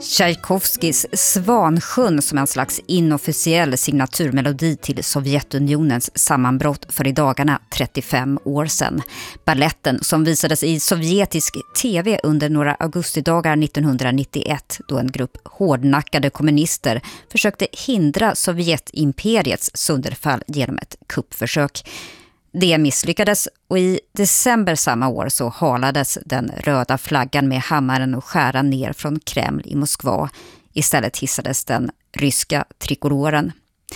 Tchaikovskys Svansjön som en slags inofficiell signaturmelodi till Sovjetunionens sammanbrott för i dagarna 35 år sedan. Balletten som visades i sovjetisk tv under några augustidagar 1991 då en grupp hårdnackade kommunister försökte hindra Sovjetimperiets sönderfall genom ett kuppförsök. Det misslyckades och i december samma år så halades den röda flaggan med hammaren och skäran ner från Kreml i Moskva. Istället hissades den ryska trikoloren.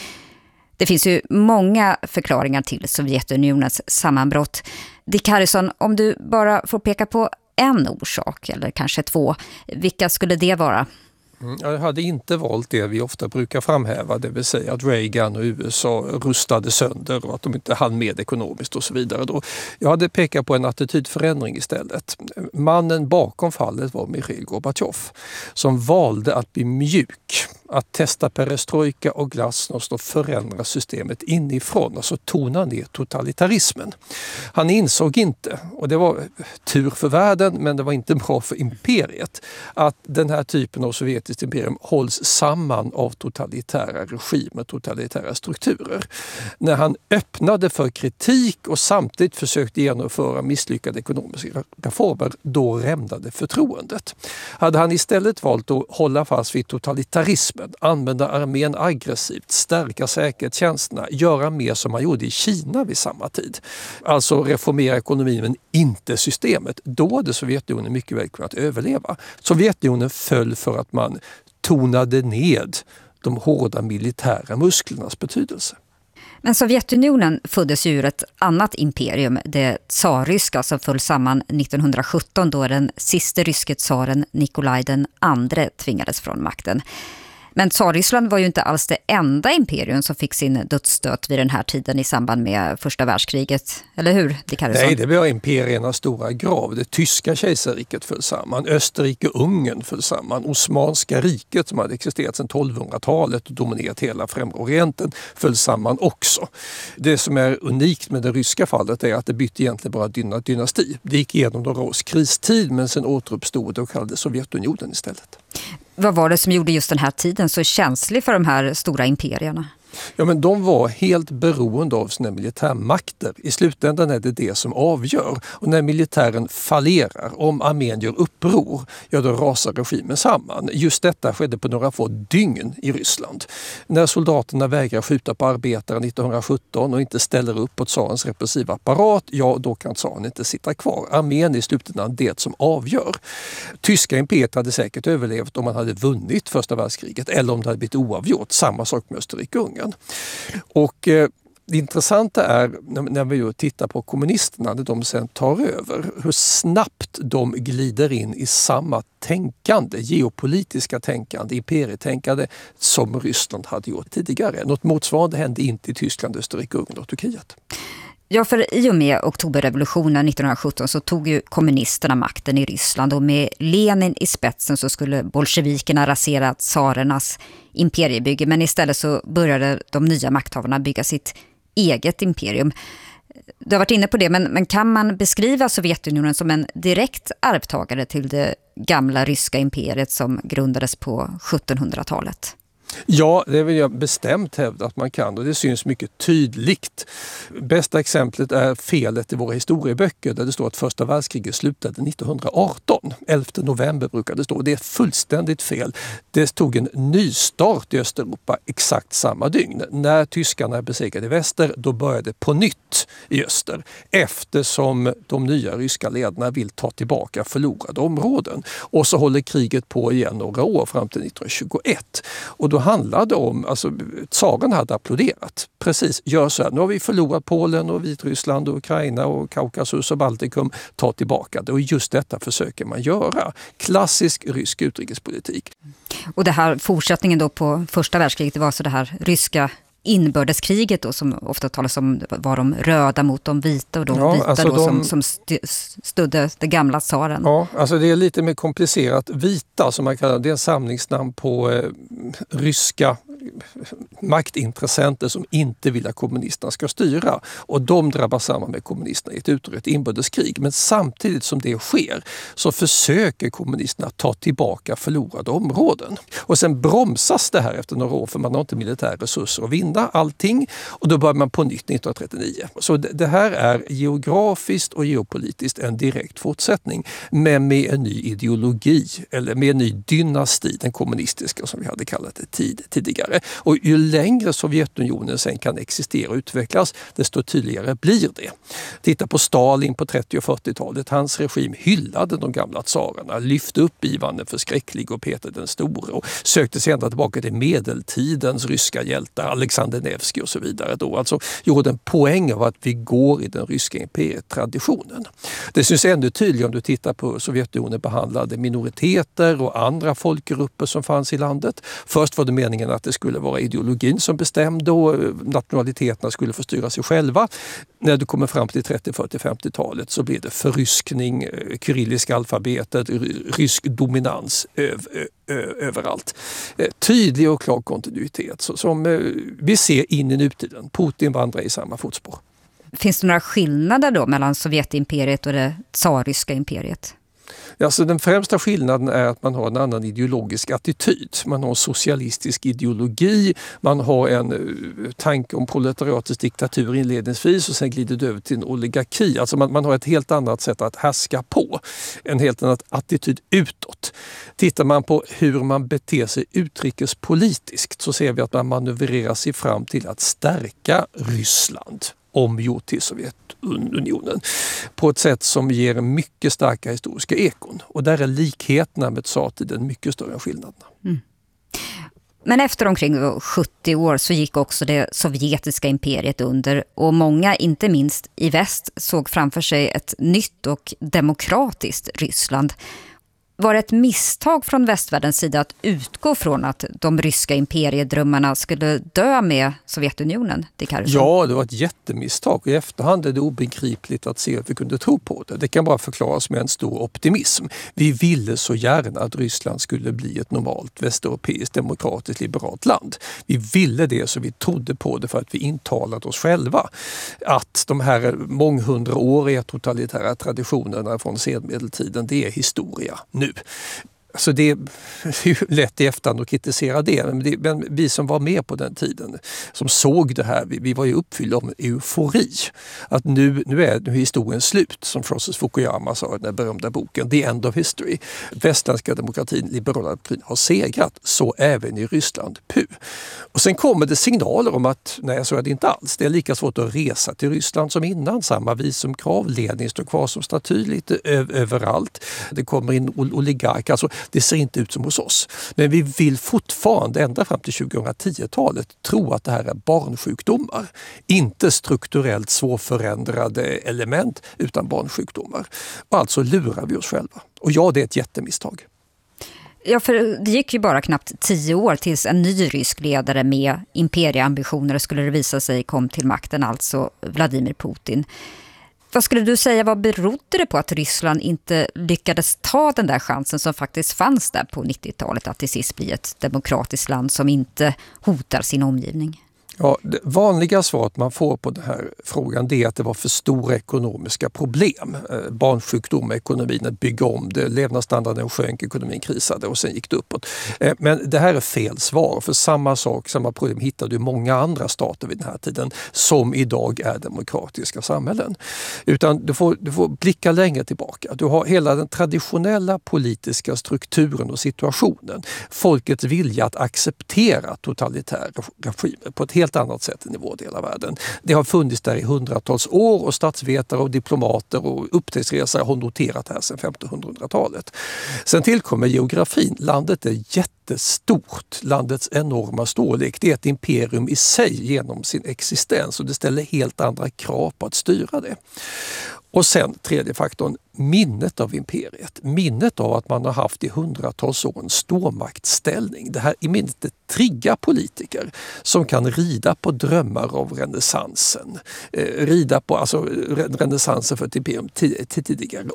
Det finns ju många förklaringar till Sovjetunionens sammanbrott. Dick Harrison, om du bara får peka på en orsak eller kanske två, vilka skulle det vara? Jag hade inte valt det vi ofta brukar framhäva, det vill säga att Reagan och USA rustade sönder och att de inte hann med ekonomiskt och så vidare. Jag hade pekat på en attitydförändring istället. Mannen bakom fallet var Mikhail Gorbatjov som valde att bli mjuk, att testa perestrojka och glasnost och förändra systemet inifrån, alltså tona ner totalitarismen. Han insåg inte, och det var tur för världen men det var inte bra för imperiet, att den här typen av sovjetiskt imperium hålls samman av totalitära regimer, totalitära strukturer. När han öppnade för kritik och samtidigt försökte genomföra misslyckade ekonomiska reformer, då rämnade förtroendet. Hade han istället valt att hålla fast vid totalitarismen, använda armén aggressivt, stärka säkerhetstjänsterna, göra mer som man gjorde i Kina vid samma tid, alltså reformera ekonomin men inte systemet, då hade Sovjetunionen mycket väl kunnat överleva. Sovjetunionen föll för att man tonade ned de hårda militära musklernas betydelse. Men Sovjetunionen föddes ju ur ett annat imperium, det tsarryska, som föll samman 1917 då den sista ryske tsaren Nikolaj den andre tvingades från makten. Men Tsarryssland var ju inte alls det enda imperium som fick sin dödsstöt vid den här tiden i samband med första världskriget. Eller hur, Dick Harrison? Nej, det var imperiernas stora grav. Det tyska kejsarriket föll samman, Österrike-Ungern föll samman, Osmanska riket som hade existerat sedan 1200-talet och dominerat hela Främre Orienten föll samman också. Det som är unikt med det ryska fallet är att det bytte egentligen bara dynasti. Det gick igenom några års kristid men sen återuppstod och kallades Sovjetunionen istället. Vad var det som gjorde just den här tiden så känslig för de här stora imperierna? Ja, men de var helt beroende av sina militärmakter. I slutändan är det det som avgör. Och när militären fallerar, om armén gör uppror, ja då rasar regimen samman. Just detta skedde på några få dygn i Ryssland. När soldaterna vägrar skjuta på arbetare 1917 och inte ställer upp på tsarens repressiva apparat, ja då kan tsaren inte sitta kvar. Armén är i slutändan det som avgör. Tyska imperiet hade säkert överlevt om man hade vunnit första världskriget eller om det hade blivit oavgjort. Samma sak med Österrike-Ungern. Och det intressanta är när vi tittar på kommunisterna när de sen tar över hur snabbt de glider in i samma tänkande, geopolitiska tänkande, imperietänkande som Ryssland hade gjort tidigare. Något motsvarande hände inte i Tyskland, Österrike, Ungern och Turkiet. Ja, för i och med oktoberrevolutionen 1917 så tog ju kommunisterna makten i Ryssland och med Lenin i spetsen så skulle bolsjevikerna rasera tsarernas imperiebygge, men istället så började de nya makthavarna bygga sitt eget imperium. Du har varit inne på det, men kan man beskriva Sovjetunionen som en direkt arvtagare till det gamla ryska imperiet som grundades på 1700-talet? Ja, det vill jag bestämt hävda att man kan och det syns mycket tydligt. Bästa exemplet är felet i våra historieböcker där det står att första världskriget slutade 1918. 11 november brukar det stå. Det är fullständigt fel. Det tog en ny start i Östeuropa exakt samma dygn. När tyskarna besegrade i väster, då började på nytt i öster. Eftersom de nya ryska ledarna vill ta tillbaka förlorade områden. Och så håller kriget på igen några år fram till 1921. Och då handlade om, alltså tsaren hade applåderat. Precis, gör så här. Nu har vi förlorat Polen och Vitryssland och Ukraina och Kaukasus och Baltikum. Ta tillbaka det och just detta försöker man göra. Klassisk rysk utrikespolitik. Och det här fortsättningen då på första världskriget, det var så det här ryska inbördeskriget då, som ofta talas om var de röda mot de vita och de vita alltså då som stödde det gamla tsaren. Ja, alltså det är lite mer komplicerat. Vita som man kallar det är en samlingsnamn på ryska maktintressenter som inte vill att kommunisterna ska styra. Och de drabbas samman med kommunisterna i ett inbördeskrig. Men samtidigt som det sker så försöker kommunisterna ta tillbaka förlorade områden. Och sen bromsas det här efter några år för man har inte militära resurser att vinna allting. Och då börjar man på nytt 1939. Så det här är geografiskt och geopolitiskt en direkt fortsättning. Men med en ny ideologi eller med en ny dynasti, den kommunistiska som vi hade kallat det tidigare. Och ju längre Sovjetunionen sen kan existera och utvecklas, desto tydligare blir det. Titta på Stalin på 30- och 40-talet. Hans regim hyllade de gamla tsarerna, lyfte upp Ivan den förskräcklige och Peter den store och sökte sedan tillbaka till medeltidens ryska hjältar, Alexander Nevskij och så vidare. Då. Alltså gjorde en poäng av att vi går i den ryska imperietraditionen. Det syns ännu tydligare om du tittar på Sovjetunionen behandlade minoriteter och andra folkgrupper som fanns i landet. Först var det meningen att det skulle vara ideologin som bestämde och nationaliteterna skulle få styra sig själva. När du kommer fram till 30-, 40-, 50-talet så blir det förryskning, kyrilliska alfabetet, rysk dominans överallt. Tydlig och klar kontinuitet som vi ser in i nutiden. Putin vandrar i samma fotspår. Finns det några skillnader då mellan Sovjetimperiet och det tsarryska imperiet? Alltså den främsta skillnaden är att man har en annan ideologisk attityd. Man har en socialistisk ideologi, man har en tanke om proletariatets diktatur inledningsvis och sen glider det över till en oligarki. Alltså man har ett helt annat sätt att härska på, en helt annan attityd utåt. Tittar man på hur man beter sig utrikespolitiskt så ser vi att man manövrerar sig fram till att stärka Ryssland omgjort till Sovjetunionen på ett sätt som ger mycket starka historiska ekon. Och där är likheterna med tsartiden mycket större än skillnaderna. Mm. Men efter omkring 70 år så gick också det sovjetiska imperiet under och många, inte minst i väst, såg framför sig ett nytt och demokratiskt Ryssland. Var det ett misstag från västvärldens sida att utgå från att de ryska imperiedrömmarna skulle dö med Sovjetunionen? Ja, det var ett jättemisstag. I efterhand är det obegripligt att se att vi kunde tro på det. Det kan bara förklaras med en stor optimism. Vi ville så gärna att Ryssland skulle bli ett normalt västeuropeiskt demokratiskt liberalt land. Vi ville det så vi trodde på det för att vi intalade oss själva att de här månghundraåriga totalitära traditionerna från senmedeltiden, det är historia nu. Alltså det är ju lätt i efterhand att kritisera det, men vi som var med på den tiden, som såg det här, vi var ju uppfyllda av eufori. Att nu är historien slut, som Francis Fukuyama sa i den berömda boken The End of History. Västländska demokratin, liberala demokratin har segrat, så även i Ryssland. Och sen kommer det signaler om att nej, så är det inte alls. Det är lika svårt att resa till Ryssland som innan, samma visumkrav, ledning står kvar som staty lite överallt. Det kommer in oligarker, alltså det ser inte ut som hos oss. Men vi vill fortfarande ända fram till 2010-talet tro att det här är barnsjukdomar. Inte strukturellt svårförändrade element utan barnsjukdomar. Och alltså lurar vi oss själva. Och ja, det är ett jättemisstag. Ja, för det gick ju bara knappt 10 år tills en ny rysk ledare med imperieambitioner skulle det visa sig kom till makten, alltså Vladimir Putin. Vad skulle du säga, vad berodde det på att Ryssland inte lyckades ta den där chansen som faktiskt fanns där på 90-talet att till sist bli ett demokratiskt land som inte hotar sin omgivning? Ja, det vanliga svaret man får på den här frågan är att det var för stora ekonomiska problem. Barnsjukdom, ekonomin, att bygga om det, levnadsstandarden sjönk, ekonomin krisade och sen gick det uppåt. Men det här är fel svar, för samma problem hittar du i många andra stater vid den här tiden som idag är demokratiska samhällen. Utan du får blicka längre tillbaka. Du har hela den traditionella politiska strukturen och situationen. Folkets vilja att acceptera totalitära regimer på ett helt annat sätt än i vår del av världen. Det har funnits där i hundratals år och statsvetare och diplomater och upptäcktsresare har noterat det här sedan 1500-talet. Sen tillkommer geografin. Landet är jättestort. Landets enorma storlek. Det är ett imperium i sig genom sin existens och det ställer helt andra krav på att styra det. Och sen tredje faktorn, minnet av imperiet. Minnet av att man har haft i hundratals år en stormaktsställning. Det här i minnet triggar politiker som kan rida på drömmar av renässansen. Rida på renässansen för ett imperium tidigare.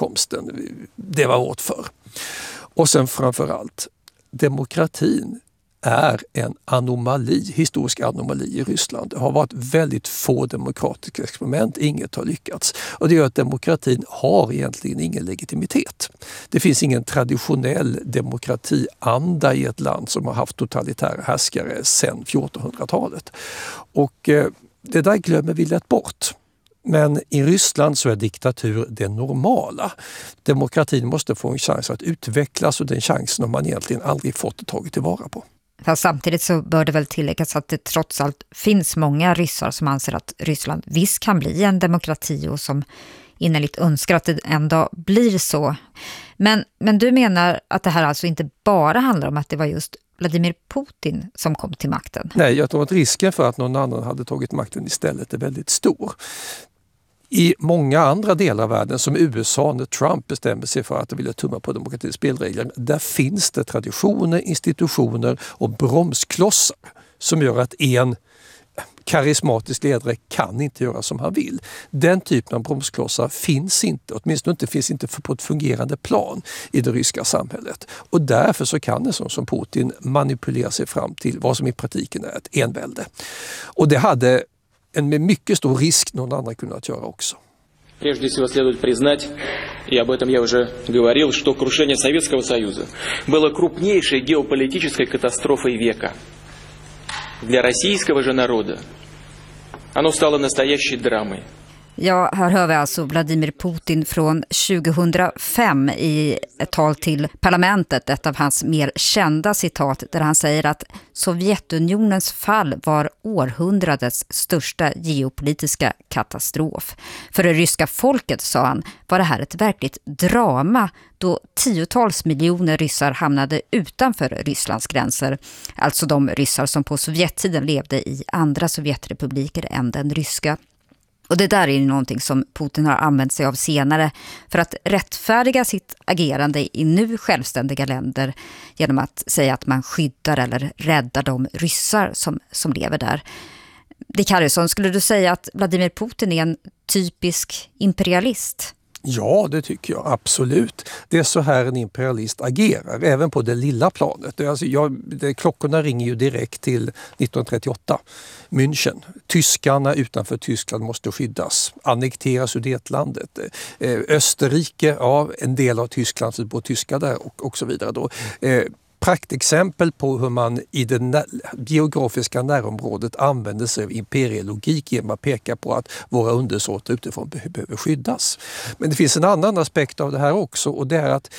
Återkomsten, det var åt för. Och sen framförallt demokratin är en historisk anomali i Ryssland. Det har varit väldigt få demokratiska experiment, inget har lyckats. Och det gör att demokratin har egentligen ingen legitimitet. Det finns ingen traditionell demokratianda i ett land som har haft totalitära härskare sedan 1400-talet. Och det där glömmer vi lätt bort. Men i Ryssland så är diktatur det normala. Demokratin måste få en chans att utvecklas och den chansen har man egentligen aldrig fått och tagit tillvara på. Fast samtidigt så bör det väl tilläggas att det trots allt finns många ryssar som anser att Ryssland visst kan bli en demokrati och som innerligt önskar att det en dag blir så. Men du menar att det här alltså inte bara handlar om att det var just Vladimir Putin som kom till makten? Nej, jag tror att risken för att någon annan hade tagit makten istället är väldigt stor. I många andra delar av världen, som USA när Trump bestämmer sig för att vilja tumma på demokratins spelregler, där finns det traditioner, institutioner och bromsklossar som gör att en karismatisk ledare kan inte göra som han vill. Den typen av bromsklossar finns inte, åtminstone finns inte på ett fungerande plan i det ryska samhället. Och därför så kan det som Putin manipulera sig fram till vad som i praktiken är ett envälde. Och det hade med mycket stor risk någon annan kunnat göra också. Прежде всего следует признать, и об этом я уже говорил, что крушение Советского Союза было крупнейшей геополитической катастрофой века. Для российского же народа оно стало настоящей драмой. Ja, här hör vi alltså Vladimir Putin från 2005 i ett tal till parlamentet, ett av hans mer kända citat där han säger att Sovjetunionens fall var århundradets största geopolitiska katastrof. För det ryska folket, sa han, var det här ett verkligt drama då tiotals miljoner ryssar hamnade utanför Rysslands gränser, alltså de ryssar som på Sovjettiden levde i andra Sovjetrepubliker än den ryska. Och det där är ju någonting som Putin har använt sig av senare för att rättfärdiga sitt agerande i nu självständiga länder genom att säga att man skyddar eller räddar de ryssar som lever där. Dick Harrison, skulle du säga att Vladimir Putin är en typisk imperialist? Ja, det tycker jag absolut. Det är så här en imperialist agerar, även på det lilla planet. Klockorna ringer ju direkt till 1938, München. Tyskarna utanför Tyskland måste skyddas. Annektera Sudetlandet. Österrike, ja, en del av Tyskland, så bor tyskar där och så vidare då. Praktexempel på hur man i det geografiska närområdet använder sig av imperielogik genom att peka på att våra undersåtar utifrån behöver skyddas. Men det finns en annan aspekt av det här också, och det är att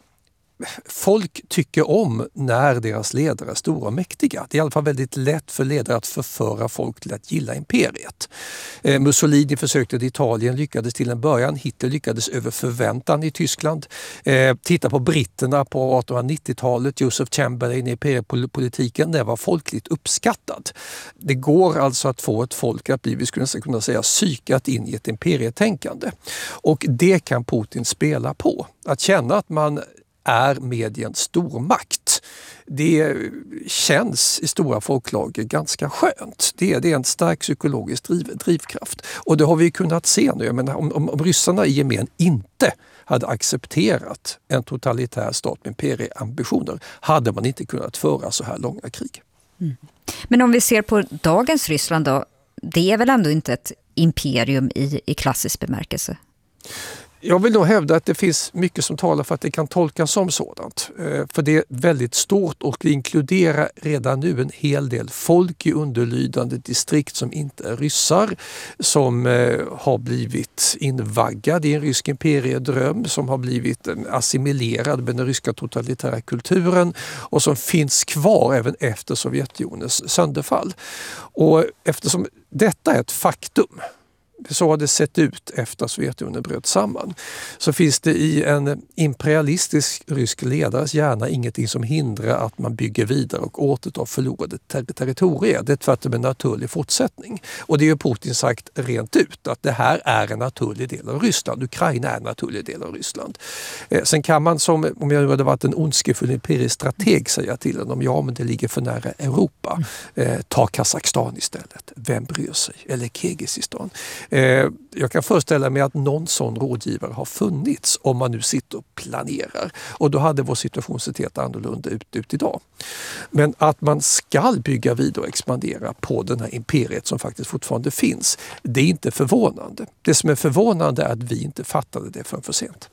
folk tycker om när deras ledare är stora och mäktiga. Det är i alla fall väldigt lätt för ledare att förföra folk till att gilla imperiet. Mussolini försökte i Italien, lyckades till en början. Hitler lyckades över förväntan i Tyskland. Titta på britterna på 1890-talet, Joseph Chamberlain i imperialpolitiken, det var folkligt uppskattad. Det går alltså att få ett folk att bli, vi skulle kunna säga, psykat in i ett imperietänkande. Och det kan Putin spela på. Att känna att man är med i en stormakt. Det känns i stora folklager ganska skönt. Det är en stark psykologisk drivkraft. Och det har vi kunnat se nu. Men om ryssarna i gemen inte hade accepterat en totalitär stat med imperieambitioner hade man inte kunnat föra så här långa krig. Mm. Men om vi ser på dagens Ryssland då, det är väl ändå inte ett imperium i klassisk bemärkelse? Jag vill nog hävda att det finns mycket som talar för att det kan tolkas som sådant. För det är väldigt stort och inkluderar redan nu en hel del folk i underlydande distrikt som inte är ryssar, som har blivit invaggad i en rysk imperiedröm, som har blivit assimilerad med den ryska totalitära kulturen och som finns kvar även efter Sovjetunionens sönderfall. Och eftersom detta är ett faktum, så har det sett ut efter att Sovjetunionen bröt samman, så finns det i en imperialistisk rysk ledares hjärna ingenting som hindrar att man bygger vidare och återtar förlorade territorier. Det är tvärtom en naturlig fortsättning. Och det är ju Putin sagt rent ut att det här är en naturlig del av Ryssland. Ukraina är en naturlig del av Ryssland. Sen kan man, som om jag hade varit en ondskefull imperiestrateg, säga till honom, ja men det ligger för nära Europa. Ta Kazakstan istället. Vem bryr sig? Eller Kirgizistan. Jag kan föreställa mig att någon sån rådgivare har funnits om man nu sitter och planerar. Och då hade vår situation sett helt annorlunda ut idag. Men att man ska bygga vidare och expandera på den här imperiet som faktiskt fortfarande finns, det är inte förvånande. Det som är förvånande är att vi inte fattade det för sent.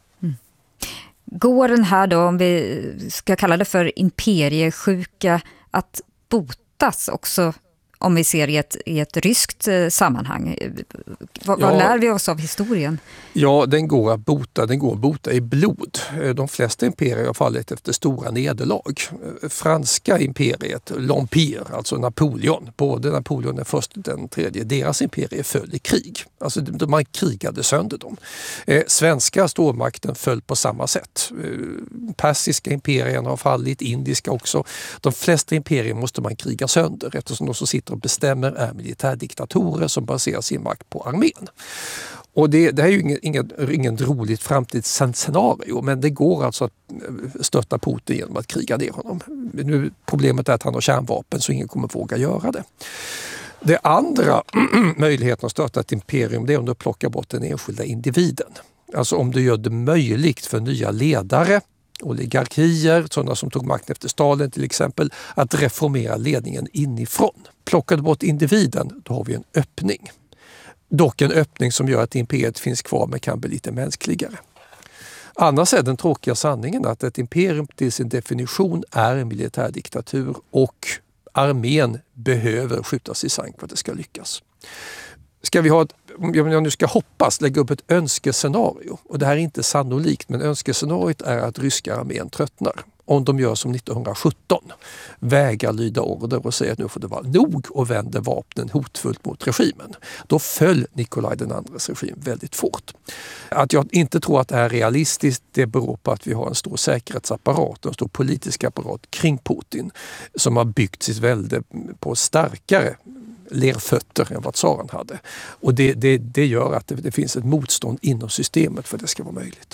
Går den här då, om vi ska kalla det för imperiesjuka, att botas också om vi ser i ett ryskt sammanhang? Vad lär vi oss av historien? Ja, den går att bota i blod. De flesta imperier har fallit efter stora nederlag. Franska imperiet, l'Empire, alltså Napoleon, både Napoleon den första och den tredje, deras imperier föll i krig. Alltså man krigade sönder dem. Svenska stormakten föll på samma sätt. Persiska imperierna har fallit, indiska också. De flesta imperier måste man kriga sönder eftersom de som sitter och bestämmer är militärdiktatorer som baserar sin makt på armén. Och det här är ju ingen roligt framtidsscenario, men det går alltså att stötta Putin genom att kriga ner honom. Nu, problemet är att han har kärnvapen så ingen kommer våga göra det. Det andra möjligheten att stötta ett imperium, det är om du plockar bort den enskilda individen. Alltså om du gör det möjligt för nya ledare, oligarkier, sådana som tog makten efter Stalin till exempel, att reformera ledningen inifrån. Plockar du bort individen, då har vi en öppning. Dock en öppning som gör att imperiet finns kvar men kan bli lite mänskligare. Annars är den tråkiga sanningen att ett imperium till sin definition är en militärdiktatur och armén behöver skjutas i sank för att det ska lyckas. Ska vi ha om jag nu ska hoppas, lägga upp ett önskescenario, och det här är inte sannolikt, men önskescenariot är att ryska armén tröttnar. Om de gör som 1917, vägrar lyda order och säger att nu får det vara nog och vänder vapnen hotfullt mot regimen. Då föll Nikolaj den andres regim väldigt fort. Att jag inte tror att det är realistiskt, det beror på att vi har en stor säkerhetsapparat, en stor politisk apparat kring Putin som har byggt sitt välde på starkare lerfötter än vad tsaren hade. Och det gör att det finns ett motstånd inom systemet för att det ska vara möjligt.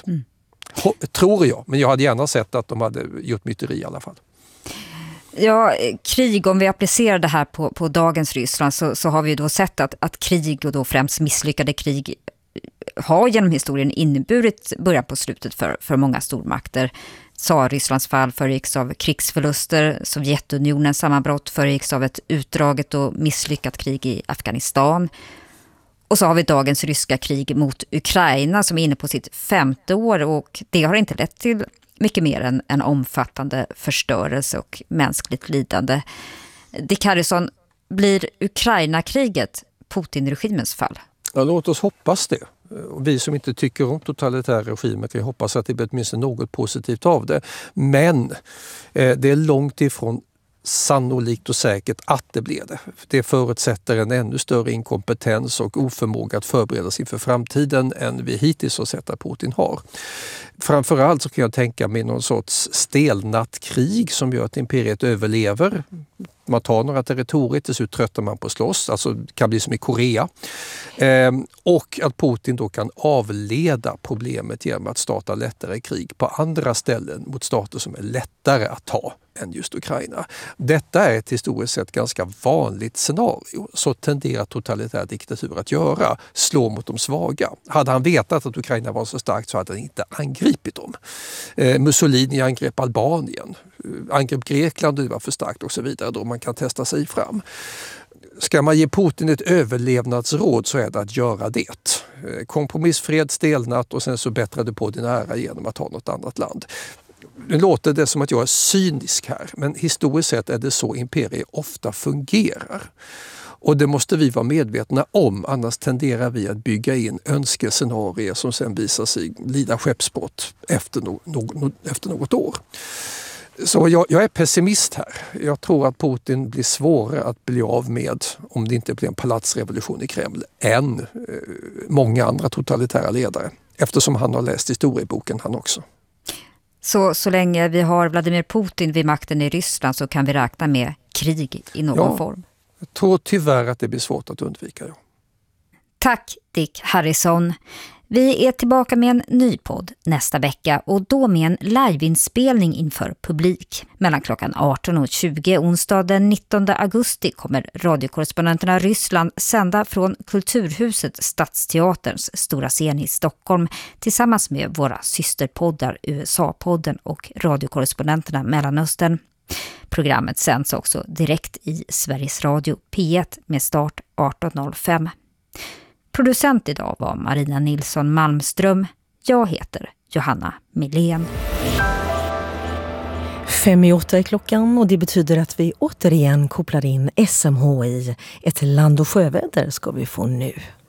Tror jag, men jag hade gärna sett att de hade gjort myteri i alla fall. Ja, krig, om vi applicerar det här på dagens Ryssland så har vi då sett att krig, och då främst misslyckade krig, har genom historien inneburit början på slutet för många stormakter. Tsar-Rysslands fall föregicks av krigsförluster, Sovjetunionens sammanbrott föregicks av ett utdraget och misslyckat krig i Afghanistan. Och så har vi dagens ryska krig mot Ukraina som är inne på sitt 5:e år, och det har inte lett till mycket mer än en omfattande förstörelse och mänskligt lidande. Dick Harrison, blir Ukraina-kriget Putin-regimens fall? Ja, låt oss hoppas det. Vi som inte tycker om totalitära regimer kan hoppas att det blir åtminstone något positivt av det. Men det är långt ifrån sannolikt och säkert att det blir det. Det förutsätter en ännu större inkompetens och oförmåga att förbereda sig för framtiden än vi hittills har sett att Putin har. Framförallt så kan jag tänka mig någon sorts stelnat krig som gör att imperiet överlever. Man tar några territorier, till slut tröttar man på att slåss, alltså det kan bli som i Korea. Och att Putin då kan avleda problemet genom att starta lättare krig på andra ställen mot stater som är lättare att ta än just Ukraina. Detta är ett historiskt sett ganska vanligt scenario. Så tenderar totalitär diktatur att göra, slå mot de svaga. Hade han vetat att Ukraina var så starkt så hade han inte angripit dem. Mussolini angrep Albanien, angrep Grekland och det var för starkt och så vidare. Då man kan testa sig fram. Ska man ge Putin ett överlevnadsråd så är det att göra det. Kompromissfred, stelnat och sen så bättrar du på din ära genom att ha något annat land. Nu låter det som att jag är cynisk här, men historiskt sett är det så imperier ofta fungerar. Och det måste vi vara medvetna om, annars tenderar vi att bygga in önskescenarier som sen visar sig lida skeppsbrott efter något år. Så jag är pessimist här. Jag tror att Putin blir svårare att bli av med om det inte blir en palatsrevolution i Kreml än många andra totalitära ledare. Eftersom han har läst historieboken han också. Så länge vi har Vladimir Putin vid makten i Ryssland så kan vi räkna med krig i någon form? Jag tror tyvärr att det blir svårt att undvika. Ja. Tack Dick Harrison. Vi är tillbaka med en ny podd nästa vecka och då med en liveinspelning inför publik. Mellan klockan 18 och 20 onsdag den 19 augusti kommer radiokorrespondenterna Ryssland sända från Kulturhuset Stadsteaterns stora scen i Stockholm tillsammans med våra systerpoddar USA-podden och radiokorrespondenterna Mellanöstern. Programmet sänds också direkt i Sveriges Radio P1 med start 18.05. Producent idag var Marina Nilsson Malmström. Jag heter Johanna Milén. 7:05 är klockan och det betyder att vi återigen kopplar in SMHI. Ett land- och sjöväder ska vi få nu.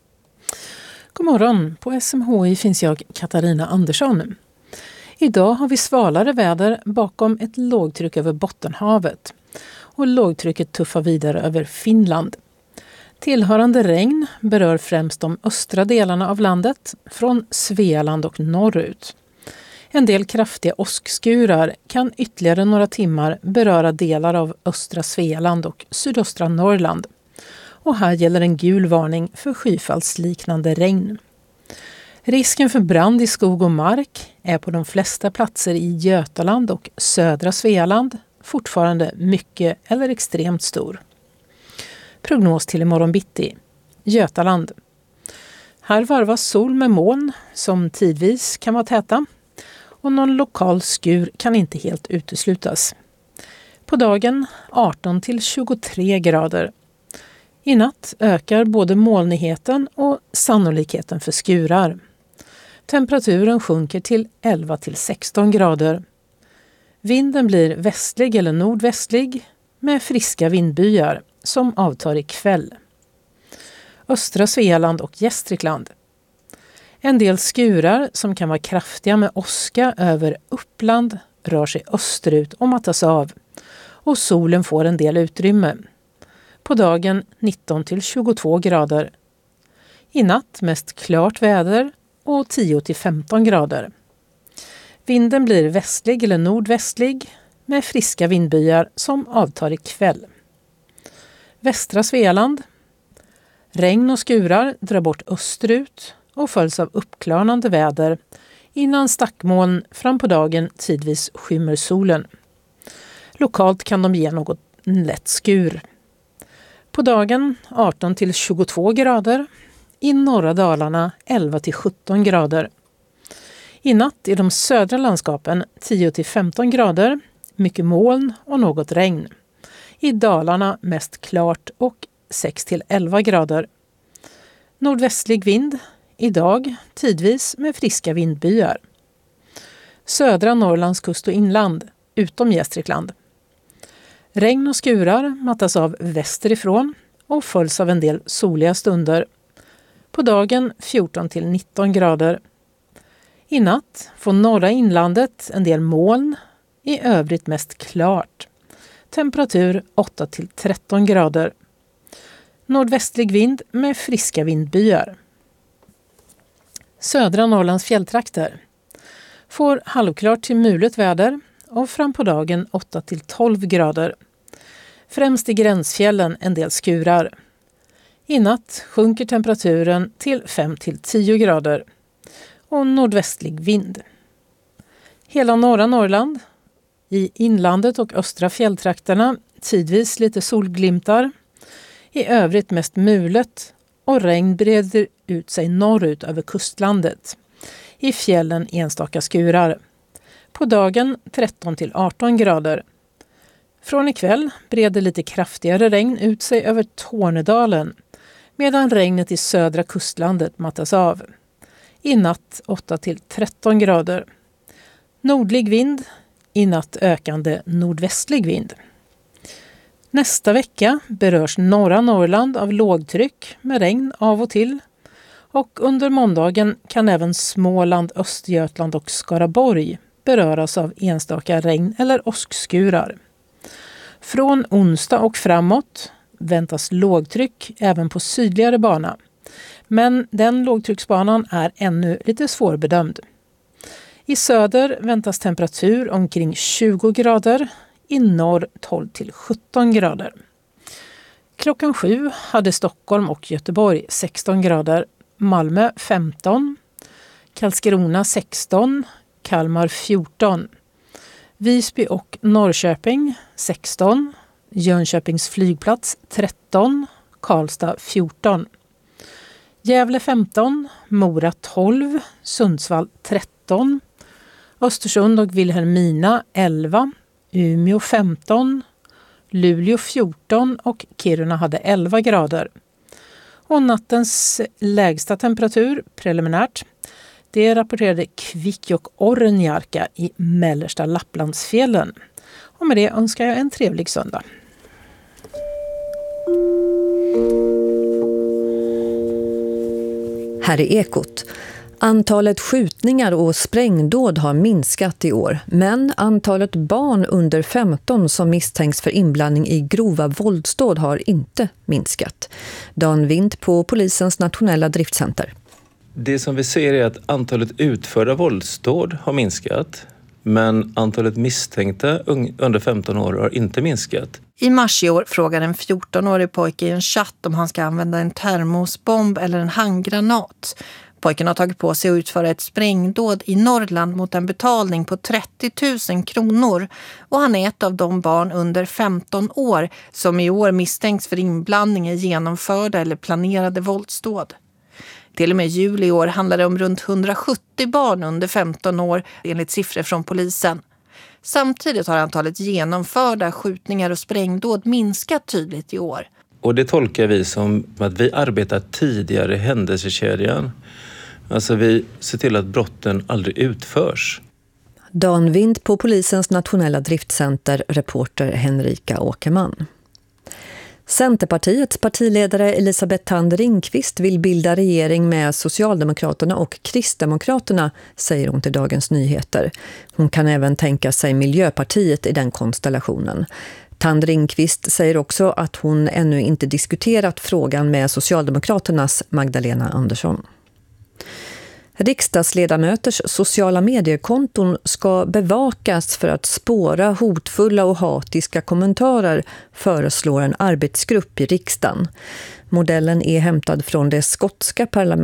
God morgon, på SMHI finns jag, Katarina Andersson. Idag har vi svalare väder bakom ett lågtryck över Bottenhavet. Och lågtrycket tuffar vidare över Finland. Tillhörande regn berör främst de östra delarna av landet, från Svealand och norrut. En del kraftiga åskskurar kan ytterligare några timmar beröra delar av östra Svealand och sydöstra Norrland. Och här gäller en gul varning för skyfallsliknande regn. Risken för brand i skog och mark är på de flesta platser i Götaland och södra Svealand fortfarande mycket eller extremt stor. Prognos till imorgon bitti. Götaland. Här varvas sol med moln som tidvis kan vara täta och någon lokal skur kan inte helt uteslutas. På dagen 18 till 23 grader. I natt ökar både molnigheten och sannolikheten för skurar. Temperaturen sjunker till 11 till 16 grader. Vinden blir västlig eller nordvästlig med friska vindbyar som avtar ikväll. Östra Svealand och Gästrikland. En del skurar som kan vara kraftiga med åska över Uppland rör sig österut och mattas av och solen får en del utrymme. På dagen 19 till 22 grader. I natt mest klart väder och 10 till 15 grader. Vinden blir västlig eller nordvästlig med friska vindbyar som avtar ikväll. Västra Svealand. Regn och skurar drar bort österut och följs av uppklarnande väder innan stackmoln fram på dagen tidvis skymmer solen. Lokalt kan de ge något lätt skur. På dagen 18 till 22 grader. I norra Dalarna 11 till 17 grader. I natt i de södra landskapen 10 till 15 grader. Mycket moln och något regn. I Dalarna mest klart och 6 till 11 grader. Nordvästlig vind. Idag tidvis med friska vindbyar. Södra Norrlands kust och inland, utom Gästrikland. Regn och skurar mattas av västerifrån och följs av en del soliga stunder. På dagen 14 till 19 grader. I natt får norra inlandet en del moln, i övrigt mest klart. Temperatur 8 till 13 grader. Nordvästlig vind med friska vindbyar. Södra Norrlands fjälltrakter. Får halvklart till mulet väder och fram på dagen 8 till 12 grader. Främst i gränsfjällen en del skurar. I natt sjunker temperaturen till 5 till 10 grader och nordvästlig vind. Hela norra Norrland. I inlandet och östra fjälltrakterna tidvis lite solglimtar. I övrigt mest mulet och regn breder ut sig norrut över kustlandet. I fjällen enstaka skurar. På dagen 13 till 18 grader. Från ikväll breder lite kraftigare regn ut sig över Tornedalen medan regnet i södra kustlandet mattas av. I natt 8 till 13 grader. Nordlig vind. I natt ökande nordvästlig vind. Nästa vecka berörs norra Norrland av lågtryck med regn av och till. Och under måndagen kan även Småland, Östergötland och Skaraborg beröras av enstaka regn- eller åskskurar. Från onsdag och framåt väntas lågtryck även på sydligare bana. Men den lågtrycksbanan är ännu lite svårbedömd. I söder väntas temperatur omkring 20 grader, i norr 12 till 17 grader. Klockan 7 hade Stockholm och Göteborg 16 grader, Malmö 15, Karlskrona 16, Kalmar 14, Visby och Norrköping 16, Jönköpings flygplats 13, Karlstad 14, Gävle 15, Mora 12, Sundsvall 13, Östersund och Vilhelmina 11, Umeå 15, Luleå 14 och Kiruna hade 11 grader. Och nattens lägsta temperatur preliminärt, det rapporterade Kvikkjokk Ornjarka i mellersta Lapplandsfjällen. Och med det önskar jag en trevlig söndag. Här är Ekot. Antalet skjutningar och sprängdåd har minskat i år, men antalet barn under 15 som misstänks för inblandning i grova våldsdåd har inte minskat. Dan Wind på Polisens nationella driftcenter. Det som vi ser är att antalet utförda våldsdåd har minskat, men antalet misstänkta under 15 år har inte minskat. I mars i år frågar en 14-årig pojke i en chatt om han ska använda en termosbomb eller en handgranat. Pojken har tagit på sig att utföra ett sprängdåd i Norrland mot en betalning på 30 000 kronor. Och han är ett av de barn under 15 år som i år misstänks för inblandning i genomförda eller planerade våldsdåd. Till och med juli i år handlar det om runt 170 barn under 15 år enligt siffror från polisen. Samtidigt har antalet genomförda skjutningar och sprängdåd minskat tydligt i år. Och det tolkar vi som att vi arbetar tidigare i händelsekedjan. Alltså vi ser till att brotten aldrig utförs. Dan Wind på Polisens nationella driftcenter, reporter Henrika Åkerman. Centerpartiets partiledare Elisabeth Thand Ringqvist vill bilda regering med Socialdemokraterna och Kristdemokraterna, säger hon till Dagens Nyheter. Hon kan även tänka sig Miljöpartiet i den konstellationen. Thand Ringqvist säger också att hon ännu inte diskuterat frågan med Socialdemokraternas Magdalena Andersson. Riksdagsledamöters sociala mediekonton ska bevakas för att spåra hotfulla och hatiska kommentarer, föreslår en arbetsgrupp i riksdagen. Modellen är hämtad från det skotska parlamentet.